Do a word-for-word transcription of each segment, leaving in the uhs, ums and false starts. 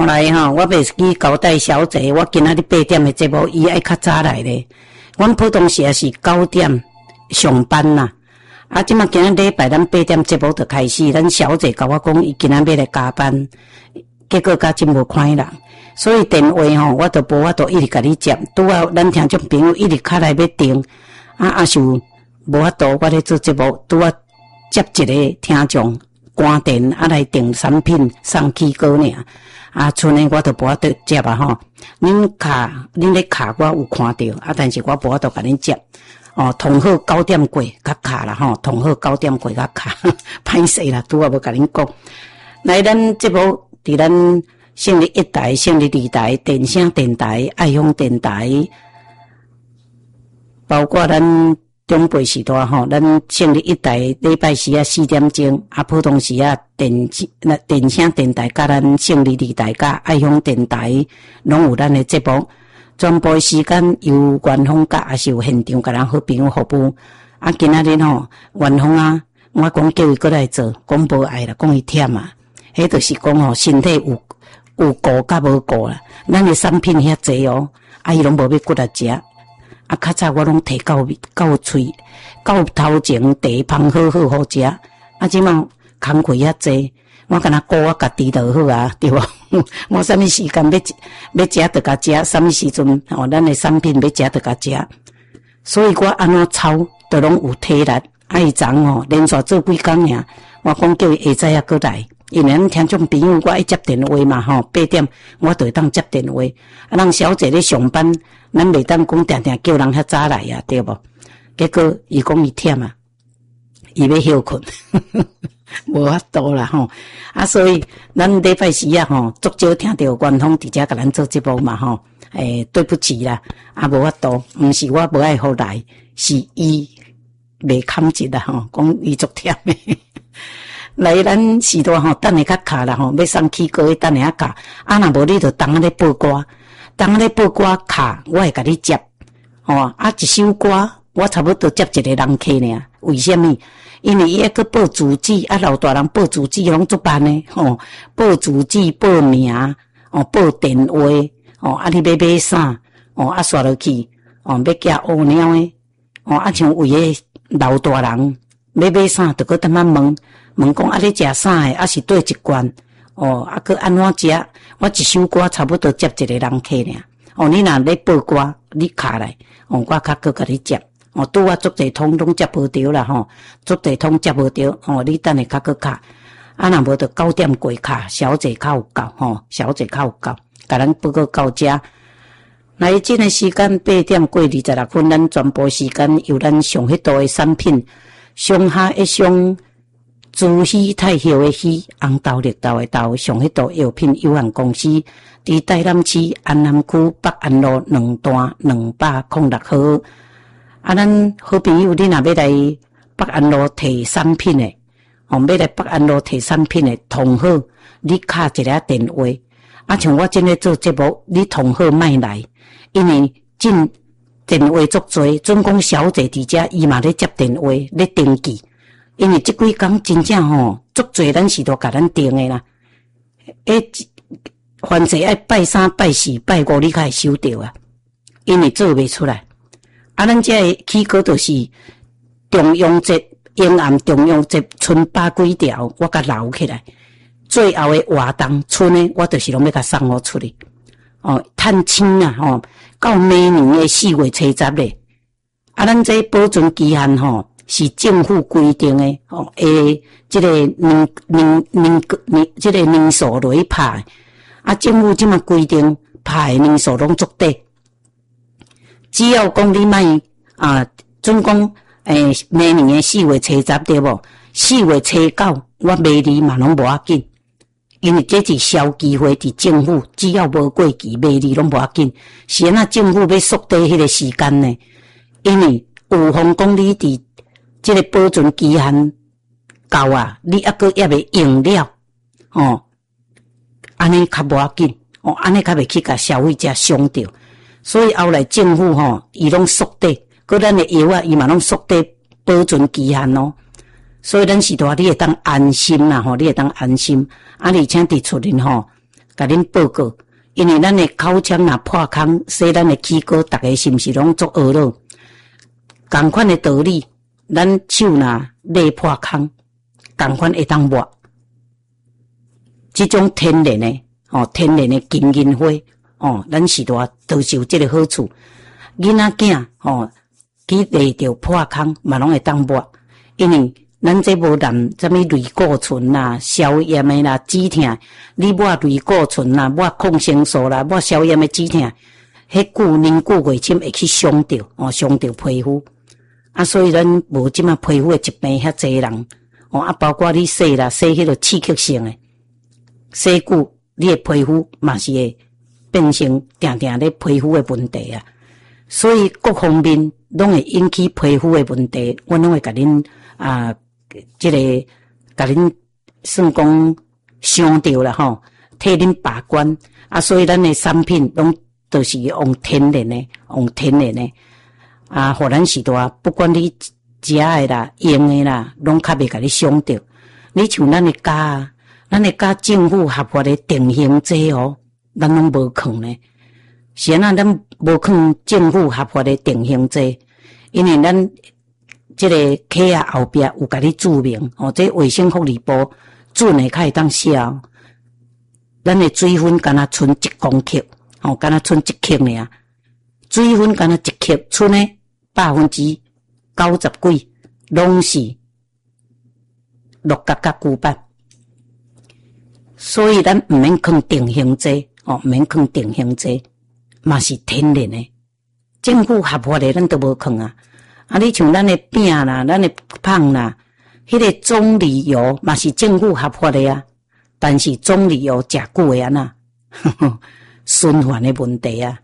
后来吼，我袂记交代小姐，我今仔日八点的节目，伊爱较早来咧。阮普通时也是九点上班啦。啊，即马今仔礼拜咱八点节目就开始，咱小姐甲我讲，伊今仔要来加班，结果甲真无看人，所以电话吼，我都无法度一直甲你接。拄啊，咱听众朋友一直敲来要订，啊啊是无法度，我咧做节目，拄啊接一个听众关电啊来订产品送起糕尔，啊，剩诶我都无法度接啊吼。恁卡，恁咧卡我有看到，啊，但是我无法度甲恁接。哦，同好九点过较卡啦吼，同好九点过较卡，歹势啦，拄啊无甲恁讲。来，咱节目伫咱胜利一台、胜利二台、电声电台、爱乡电台，包括咱中北时段吼，咱胜利一台礼拜四啊四点钟，啊普通时啊电那电声电台甲咱胜利二台甲爱乡电台，拢有咱的节目。全部时间由元芳甲也是有现场甲咱好朋友服务。啊，今仔日吼，元芳啊，我讲叫伊过来做，讲无爱啦，讲伊忝啊。迄就是讲吼，身体有有顾甲无顾啦。咱的产品遐济哦，啊伊拢无要过来食。啊，较早我拢摕到到喙，到头前地芳好好好食。啊，即满工课遐济。我敢若顾我家己就好啊，对无？我啥物时间要要食就甲食，啥物时阵哦，咱的产品要食就甲食。所以我安怎操都拢有体力。啊，伊昨哦连续做几工尔，我讲叫伊下早仔过来，因为咱听众朋友我爱接电话嘛吼，八点我就会当接电话。啊，人小姐咧上班，咱袂当讲定定叫人较早来啊，对无？结果伊讲伊忝啊，伊要休困。无法度啦吼，啊，所以咱礼拜四啊吼，足少听到元芳伫遮甲咱做节目嘛吼，诶、欸，对不起啦，啊，无法度，毋是我无爱好来，是伊袂堪一啦吼，讲伊足忝诶。来咱时段吼，等下较卡啦吼，要送起歌等下卡，啊，若无你就当咧播歌，当咧播歌卡，我会甲你接，吼，啊，一首歌我差不多接一个人客尔，为什么？因为伊还佫报主旨，啊老大人报主旨拢足办呢，吼，报主旨、报名，哦，报电话，哦，啊你要买啥，哦，啊刷落去，哦，要寄乌猫诶，哦，啊像为个老大人要买啥，着佫等下问，问讲啊你食啥诶，啊是对一罐，哦，啊佫安怎食？我一首歌差不多接一个人客尔，哦，你若咧报歌，你卡来，哦，我较佫甲你接。哦，拄啊，足侪通拢接无着啦吼，足侪通接无着，哦，你等下较佫卡，啊，若无着九点过卡，小姐较有够吼，小姐较有够，甲咱报告到遮。来，即个时间八点过二十六分，咱全部时间由咱上迄度的产品，上下一双珠喜太后的喜，红豆绿豆的豆，上迄度药品有限公司，伫台南市安南区北安路两段两百零六号。啊，咱好朋友，你若要来北安路摕产品诶，哦，要来北安路摕产品诶，同好，你敲一个电话。啊，像我正咧做节目，你同好莫来，因为进电话足多，准讲小姐伫遮，伊嘛咧接电话咧登记。因为即几工真正吼，足多咱是都甲咱订诶啦。诶，凡是爱拜三、拜四、拜五，你才会收到啊，因为做袂出来。啊，咱这个起歌就是中央节、延安中央节，剩百几条，我甲留起来。最后的活动剩的，我就是拢要甲送互出去。哦，趁钱啊，吼、哦，到明年的四月初十咧。啊，咱这保存期限吼是政府规定的，哦，诶，这个年年年年，这个年数落去拍。啊，政府即么规定拍的年数拢足短。只要讲你莫啊，准讲诶，明年诶四月初十对无？四月初九，我卖你嘛拢无要紧，因为这是消机会伫政府，只要无过期卖你拢无要紧。是安那政府要缩短迄个时间呢？因为有方讲你伫这个保存期限到啊，你抑个也未用了，哦，安尼较无要紧，哦，安尼较袂去甲消费者伤着。所以后来政府吼，伊拢缩短，搁咱的药啊，伊嘛拢缩短保存期限咯。所以咱是话，你会当安心啦吼，你会当安心。啊，而且伫厝里吼， 甲恁报告，因为咱的口腔若破空，说咱的齿膏，逐个是毋是拢做恶咯？同款的道理，咱手若裂破空，同款会当抹。这种天然的哦，天然的金银花哦，咱是多都是有这个好处。囡仔囝哦，去裂着破空嘛，拢会当抹，因为咱这无含什么类固醇啦、消炎的啦、止痛，你抹类固醇啦、抹抗生素啦、抹消炎的止痛，迄久年久月深会去伤着哦，伤着皮肤。啊，所以咱无即马皮肤的疾病遐济人哦，啊，包括你洗啦，洗迄个刺激性的，洗久你的皮肤嘛是会变成定定咧皮肤的问题啊。所以各方面拢会引起皮肤的问题，我拢会甲恁啊，即、这个甲恁算讲伤着啦吼，替恁把关啊。所以咱的产品拢都是用天然的，用天然的啊，互咱是多，不管你食的啦、用的啦，拢较袂甲你伤着。你像咱的家啊，咱的家政府合法的定型剂哦，咱拢无放呢。是啊，咱无放政府合法的定型剂，因为咱这个客啊后壁有甲你注明哦，这卫生福利部准的较会当销。咱的水分敢若剩一公克，哦，敢若剩一克尔，水分敢若一克，剩的百分之九十几拢是六角甲骨板，所以咱毋免放定型剂哦，毋免放定型剂。嘛是天然的，政府合法的咱都无放啊！啊，你像咱的饼啦、咱的胖啦，迄、那个棕榈油嘛是政府合法的啊，但是棕榈油食久的啊呐，循环的问题啊，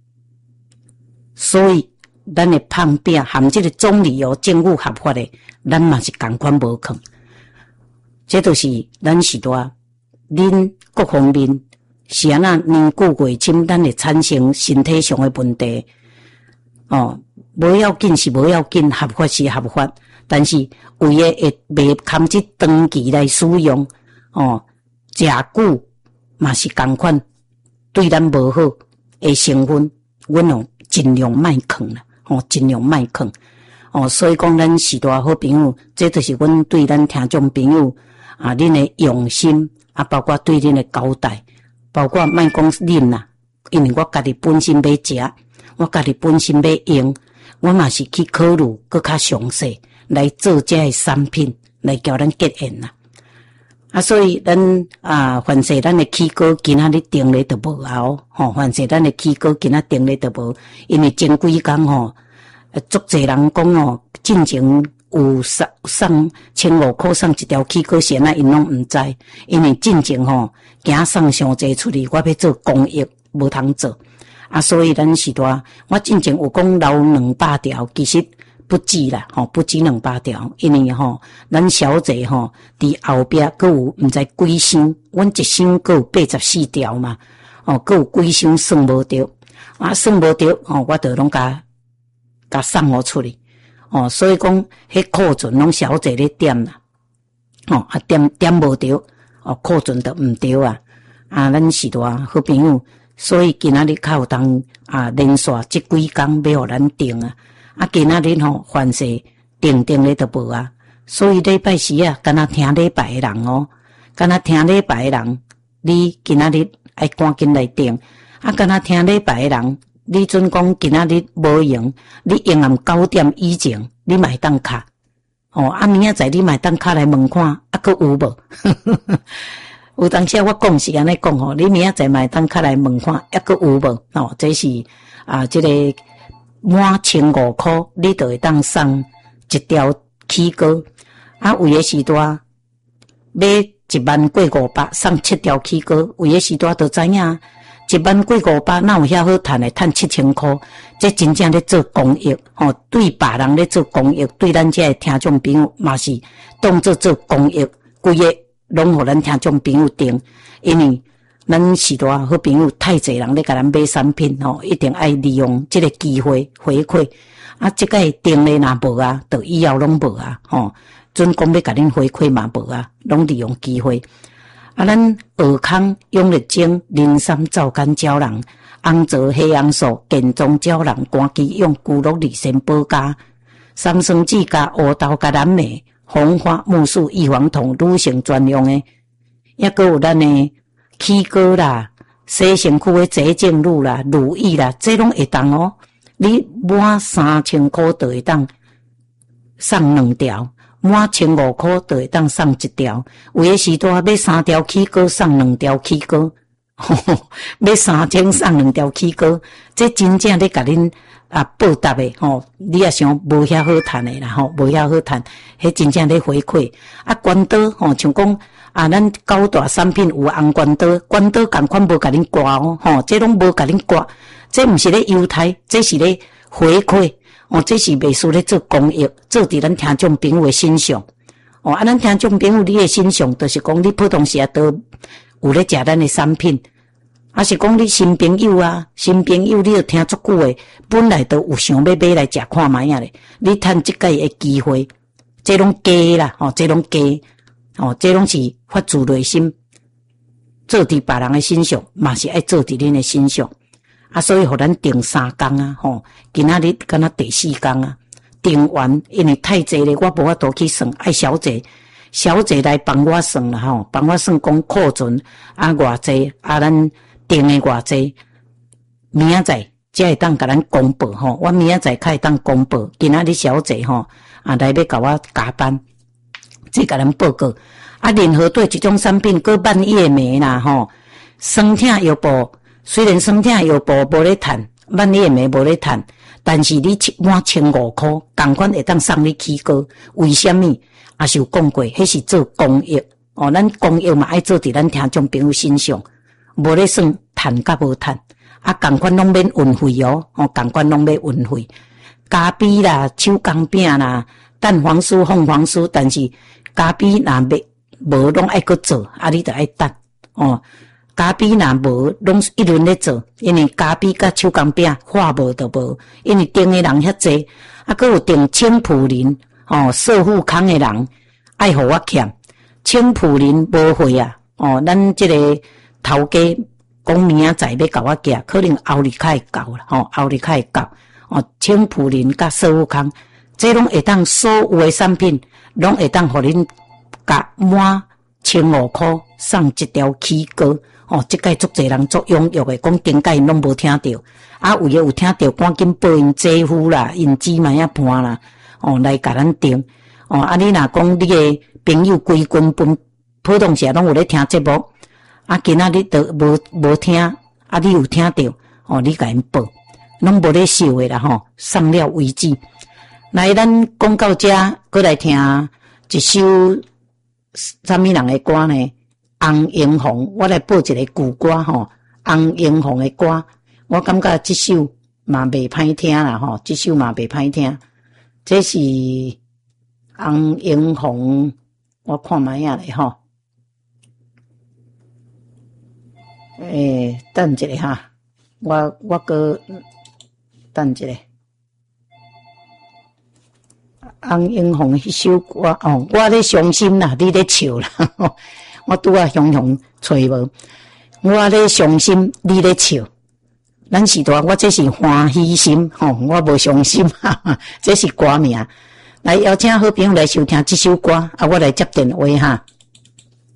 所以咱的胖饼含这个棕榈油政府合法的，咱嘛是同款无放。这都是咱是多恁各方面。是啊，那年久月深，咱会产生身体上的问题。哦，无要紧是无要紧，合法是合法，但是为了会袂堪这长期来使用，哦，食久嘛是同款，对咱无好的成分，阮用尽量莫放啦，哦，尽量莫放。哦，所以讲咱是大好朋友，这就是阮对咱听众朋友啊，恁的用心啊，包括对恁的交代。包括莫讲啉啦，因为我家己本身要食，我家己本身要用，我嘛是去考虑搁较详细来做这个产品来叫咱结缘啦。啊，所以咱啊，凡是咱的齿膏今仔日订咧都无啊哦，吼，凡是咱的齿膏今仔订咧都无，因为前几工吼，足侪人讲哦，进前有送送千五块送一条齿膏线啊，因拢毋知，因为进前吼。惊送伤济出去，我要做公益，无通做啊！所以咱是多，我进前有讲留两百条，其实不止啦，吼，不止两百条，因为吼，咱小姐吼，伫后壁佫有毋知几箱，阮一箱佫有八十四条嘛，哦，佫有几箱算无着，啊，算无着，哦，我就拢甲甲送互出去，哦，所以讲，迄库存拢小姐咧点啦，哦，啊点点无着。哦，库存都毋对啊！啊，咱是大好朋友，所以今仔日较有当啊连续即几工要互咱订啊！啊，今仔日吼凡是订订咧都无啊！所以礼拜四啊，敢若听礼拜诶人哦，敢若听礼拜诶人，你今仔日爱赶紧来订。啊，敢若听礼拜诶人，你准讲今仔日无用，你用暗九点以前，你嘛会当卡。哦，啊，明仔载你买当卡来问看，啊，佫有无？有当时我讲是安尼讲吼，你明仔载买当卡来问看，啊，佫有无？哦，这是啊，这个满千五块，你就会当送一条齿膏。啊，有诶时段买一万过五百，送七条齿膏，有诶时段就知影。一万几五百，哪有遐好赚诶？赚七千块，这真正咧做公益吼、哦，对别人咧做公益，对咱这听众朋友嘛是当做做公益，规个拢互咱听众朋友订，因为咱是大好朋友，太侪人咧甲咱买产品吼、哦，一定爱利用这个机会回馈。啊，即个订咧若无啊，就以后拢无啊，吼、哦，准讲要甲恁回馈嘛无啊，拢利用机会。 啊，咱尔康永力精，灵山照干胶囊，红泽黑红素，健壮胶囊，肝肌用骨碌利仙保加，三酸酯加乌豆加蓝莓，红花木素预防痛，女性专用的。抑阁有咱的起膏啦、洗身躯的洁净乳啦、乳液啦，这拢会当哦。你满三千块就会当送两条。满千五块就会当送一条，有诶时段要三条起膏送两条起膏，要三千送两条起膏，这真正咧甲恁啊报答诶吼，你也想无遐好趁诶啦吼，无遐好趁，迄真正咧回馈。啊，关刀吼，像讲啊，咱高大产品有红关刀，关刀共款无甲恁刮哦，吼，这拢无甲恁刮，这毋是咧犹太，这是咧回馈。哦，这是袂输咧做公益，做伫咱听众朋友诶身上。哦，啊，咱听众朋友你诶身上，就是讲你普通时啊都有咧食咱诶产品，啊是讲你新朋友啊，新朋友你著听足久诶，本来都有想要买来食看卖啊咧，你趁即个诶机会，这拢假啦，哦，这拢假，哦，这拢是发自内心，做伫别人诶身上，嘛是爱做伫恁诶身上。啊，所以互咱定三工啊，吼，今仔日敢若第四工啊，定完，因为太济咧，我无法度去算，爱小姐，小姐来帮我算啦，吼，帮我算讲库存啊偌济，啊咱定诶偌济，明仔载才会当甲咱公布吼，我明仔载才会当公布，今仔日小姐吼啊来要甲我加班，再甲咱报告。啊，任何对这种产品，搁半夜暝啦，吼，酸痛药布。虽然酸痛药布无咧趁，万叶梅无咧趁，但是你满千五块，同款会当送你起膏。为什么？也是有讲过，迄是做公益哦。咱公益嘛爱做伫咱听众朋友身上，无咧算趁甲无趁，啊，同款拢免运费哦，哦，同款拢免运费。咖啡啦、手工饼啦、蛋黄酥、凤凰酥，但是咖啡若袂无拢爱搁做，啊，你着爱等哦。咖啡若无，拢一轮咧做，因为咖啡甲手工饼化无就无，因为订诶人遐济，啊，佮有订青浦林哦，寿富康诶人爱互我欠，青浦林无会啊，哦，咱即个头家讲明仔载要甲我寄，可能后日较会到啦，吼、哦，后日较会到，哦，青浦林甲寿富康，这拢会当所有诶产品，拢会当互恁甲满千五块送一条起膏。哦，即个足侪人足踊跃诶，讲顶界因拢无听到，啊有诶有听到，赶紧报因姐夫啦，因姊妹啊伴啦，哦来甲咱订，哦啊你若讲你诶朋友规群分，普通时拢有咧听节目，啊今仔日都无无听，啊你有听到，哦你甲因报，拢无咧收诶啦吼，送了为止。来，咱讲到遮，过来听一首啥物人诶歌呢？洪英红，我来报一个旧歌吼，洪英红的歌，我感觉这首嘛袂歹听啦吼，这首嘛袂歹听。这是洪英红，我看卖啊咧吼，诶，等一下哈，我我个等一下，洪英红迄首歌哦，我咧伤心啦，你咧笑啦。我拄啊雄雄找无，我咧伤心，你咧笑。咱时代，我这是欢喜心吼，我无伤心，哈哈，这是歌名。来邀请好朋友来收听这首歌，啊，我来接电话哈。